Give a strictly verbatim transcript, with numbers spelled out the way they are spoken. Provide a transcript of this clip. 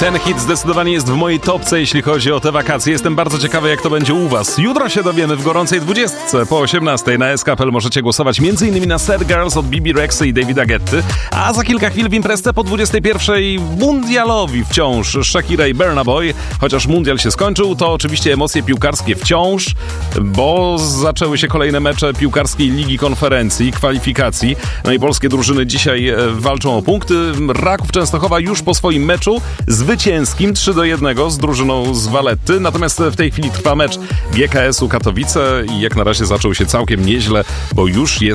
Ten hit zdecydowanie jest w mojej topce, jeśli chodzi o te wakacje. Jestem bardzo ciekawy, jak to będzie u was. Jutro się dowiemy w gorącej dwudziestce po osiemnastej na S K kropka p l. Możecie głosować m.in. na Sad Girls od Bibi Rexy i Davida Guetty, a za kilka chwil w imprezce po dwudziestej pierwszej mundialowi wciąż Shakira i Burna Boy. Chociaż mundial się skończył, to oczywiście emocje piłkarskie wciąż, bo zaczęły się kolejne mecze piłkarskiej Ligi Konferencji, kwalifikacji. No i polskie drużyny dzisiaj walczą o punkty. Raków Częstochowa już po swoim meczu zwycięskim trzy do jednego z drużyną z Valetty. Natomiast w tej chwili trwa mecz G K S u Katowice i jak na razie zaczął się całkiem nieźle, bo już jest